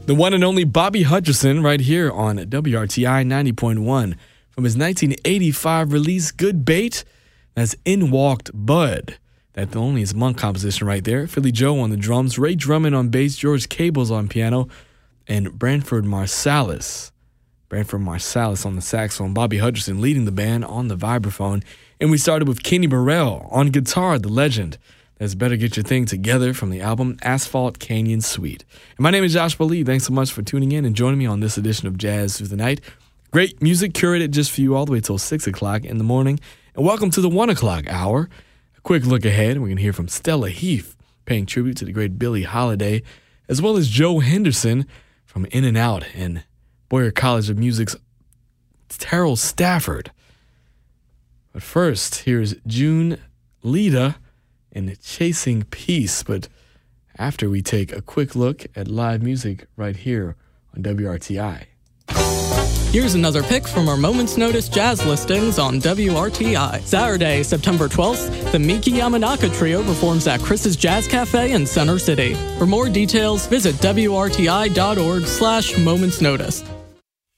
The one and only Bobby Hutcherson right here on WRTI 90.1 from his 1985 release, Good Bait. That's In Walked Bud. That only is Monk composition right there. Philly Joe on the drums, Ray Drummond on bass, George Cables on piano, and Branford Marsalis on the saxophone, Bobby Hutcherson leading the band on the vibraphone. And we started with Kenny Burrell on guitar, the legend. That's Better Get Your Thing Together from the album Asphalt Canyon Suite. And my name is Joshua Lee. Thanks so much for tuning in and joining me on this edition of Jazz Through the Night. Great music curated just for you all the way till 6 o'clock in the morning. And welcome to the 1 o'clock hour. A quick look ahead. We're going to hear from Stella Heath, paying tribute to the great Billie Holiday, as well as Joe Henderson from In and Out and Boyer College of Music's Terrell Stafford. But first, here's June Leda and Chasing Peace. But after we take a quick look at live music right here on WRTI. Here's another pick from our Moment's Notice jazz listings on WRTI. Saturday, September 12th, the Miki Yamanaka Trio performs at Chris's Jazz Cafe in Center City. For more details, visit WRTI.org/Moment's Notice.